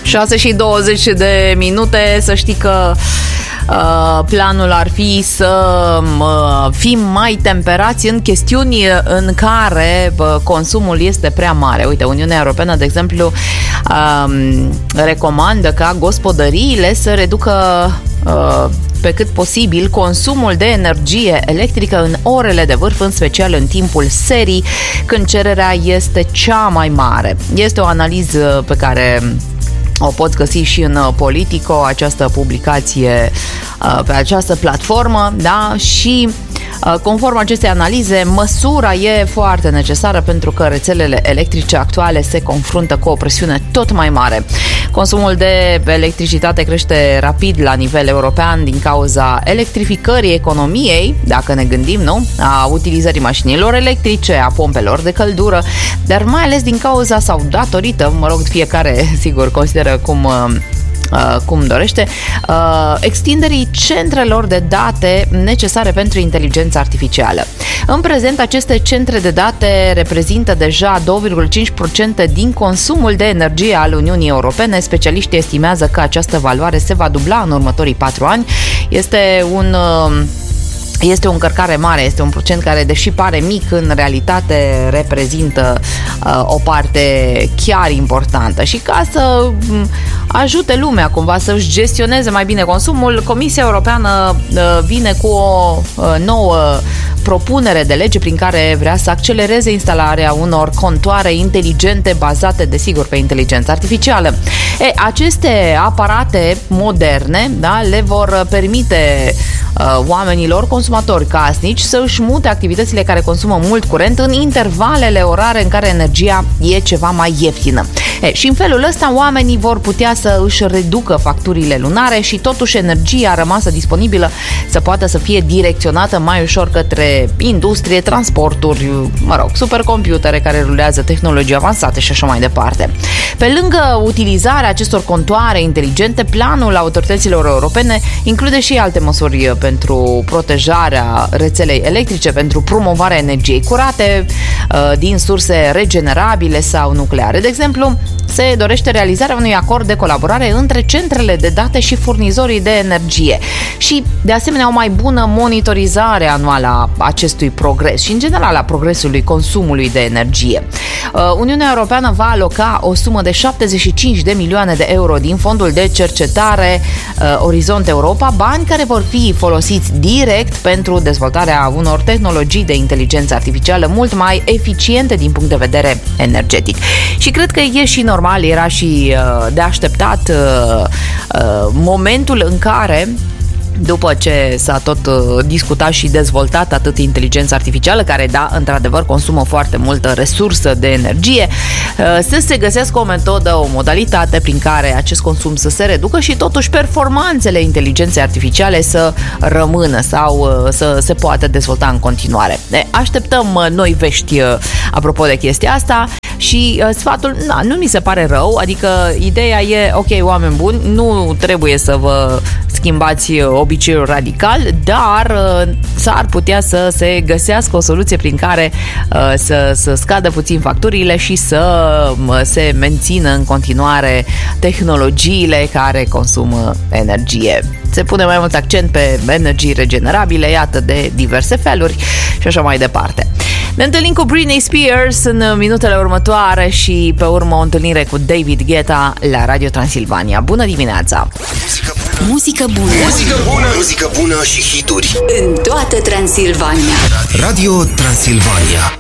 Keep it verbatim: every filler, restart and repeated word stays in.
șase și douăzeci de minute, să știi că uh, planul ar fi să uh, fim mai temperați în chestiuni în care uh, consumul este prea mare. Uite, Uniunea Europeană, de exemplu, uh, recomandă ca gospodăriile să reducă uh, pe cât posibil consumul de energie electrică în orele de vârf, în special în timpul serii, când cererea este cea mai mare. Este o analiză pe care o poți găsi și în Politico, această publicație pe această platformă, da? Și conform acestei analize, măsura e foarte necesară pentru că rețelele electrice actuale se confruntă cu o presiune tot mai mare. Consumul de electricitate crește rapid la nivel european din cauza electrificării economiei, dacă ne gândim, nu? A utilizării mașinilor electrice, a pompelor de căldură, dar mai ales din cauza sau datorită, mă rog, fiecare, sigur, consideră cum Uh, cum dorește, uh, extinderii centrelor de date necesare pentru inteligența artificială. În prezent, aceste centre de date reprezintă deja doi virgulă cinci la sută din consumul de energie al Uniunii Europene. Specialiștii estimează că această valoare se va dubla în următorii patru ani. Este un... Uh, Este o încărcare mare, este un procent care, deși pare mic, în realitate reprezintă uh, o parte chiar importantă. Și ca să um, ajute lumea cumva să-și gestioneze mai bine consumul, Comisia Europeană uh, vine cu o uh, nouă propunere de lege prin care vrea să accelereze instalarea unor contoare inteligente bazate, desigur, pe inteligența artificială. E, aceste aparate moderne, da, le vor permite uh, oamenilor, consumatori casnici, să își mute activitățile care consumă mult curent în intervalele orare în care energia e ceva mai ieftină. E, și în felul ăsta oamenii vor putea să își reducă facturile lunare și totuși energia rămasă disponibilă să poată să fie direcționată mai ușor către industrie, transporturi, mă rog, supercomputere care rulează tehnologii avansate și așa mai departe. Pe lângă utilizarea acestor contoare inteligente, planul autorităților europene include și alte măsuri pentru protejarea rețelei electrice, pentru promovarea energiei curate din surse regenerabile sau nucleare. De exemplu, se dorește realizarea unui acord de colaborare între centrele de date și furnizorii de energie și, de asemenea, o mai bună monitorizare anuală a acestui progres și, în general, a progresului consumului de energie. Uniunea Europeană va aloca o sumă de șaptezeci și cinci de milioane de euro din fondul de cercetare Orizont Europa, bani care vor fi folosiți direct pentru dezvoltarea unor tehnologii de inteligență artificială mult mai eficiente din punct de vedere energetic. Și cred că e și normal, era și de așteptat momentul în care, după ce s-a tot discutat și dezvoltat atât inteligența artificială, care, da, într-adevăr consumă foarte multă resursă de energie, să se găsească o metodă, o modalitate prin care acest consum să se reducă și totuși performanțele inteligenței artificiale să rămână sau să se poată dezvolta în continuare. Așteptăm noi vești apropo de chestia asta. Și uh, sfatul, na, nu mi se pare rău, adică ideea e, ok, oameni buni, nu trebuie să vă schimbați obiceiul radical, dar uh, s-ar putea să se găsească o soluție prin care uh, să, să scadă puțin facturile și să uh, se mențină în continuare tehnologiile care consumă energie. Se pune mai mult accent pe energii regenerabile, iată, de diverse feluri și așa mai departe. Ne întâlnim cu Britney Spears în minutele următoare și pe urmă o întâlnire cu David Guetta la Radio Transilvania. Bună dimineața! Muzică bună! Muzică bună! Muzică bună și hituri în toată Transilvania. Radio Transilvania.